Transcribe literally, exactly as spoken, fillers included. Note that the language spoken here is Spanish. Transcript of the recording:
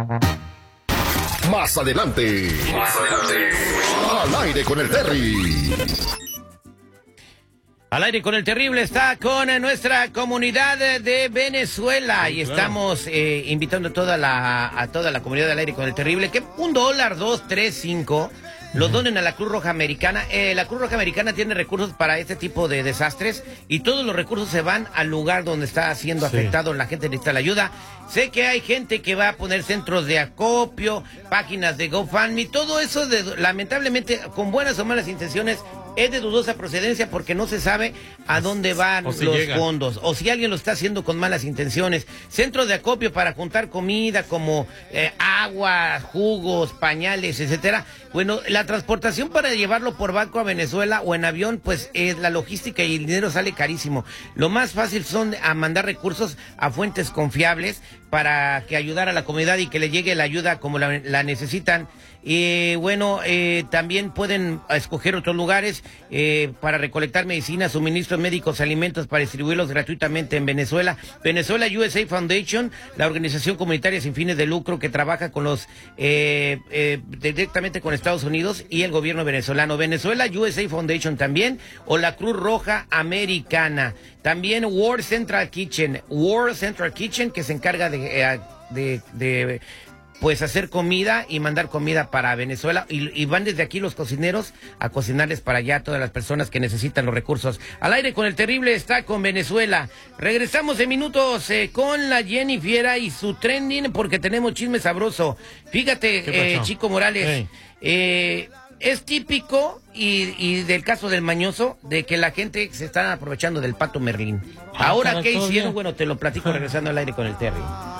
Más adelante. Más adelante. Al aire con el Terry. Al aire con el terrible está con nuestra comunidad de Venezuela y estamos eh, invitando a toda la a toda la comunidad del aire con el terrible que un dólar, dos, tres, cinco los donen a la Cruz Roja Americana. Eh, la Cruz Roja Americana tiene recursos para este tipo de desastres y todos los recursos se van al lugar donde está siendo Sí. afectado, la gente necesita la ayuda. Sé que hay gente que va a poner centros de acopio, páginas de GoFundMe, todo eso de, lamentablemente con buenas o malas intenciones es de dudosa procedencia porque no se sabe a dónde van O si los llega. fondos o si alguien lo está haciendo con malas intenciones. Centros de acopio para juntar comida como eh, agua, jugos, pañales, etcétera. Bueno, la transportación para llevarlo por barco a Venezuela o en avión, pues eh, la logística y el dinero sale carísimo. Lo más fácil son a mandar recursos a fuentes confiables para que ayudar a la comunidad y que le llegue la ayuda como la, la necesitan. Y bueno, eh, también pueden escoger otros lugares eh, para recolectar medicinas, suministros médicos, alimentos para distribuirlos gratuitamente en Venezuela. Venezuela U S A Foundation, la organización comunitaria sin fines de lucro que trabaja con los eh, eh, directamente con Estados Unidos y el gobierno venezolano. Venezuela U S A Foundation también, o la Cruz Roja Americana. También World Central Kitchen, World Central Kitchen que se encarga de, eh, de, de pues hacer comida y mandar comida para Venezuela y, y van desde aquí los cocineros a cocinarles para allá a todas las personas que necesitan los recursos. Al aire con el terrible está con Venezuela. Regresamos en minutos eh, con la Jenny Fiera y su trending porque tenemos chisme sabroso. Fíjate, eh, Chico Morales, Hey. eh, es típico y, y del caso del mañoso de que la gente se está aprovechando del pato Merlín. Ah, Ahora, caray, ¿qué todavía. hicieron? Bueno, te lo platico regresando al aire con el Terry.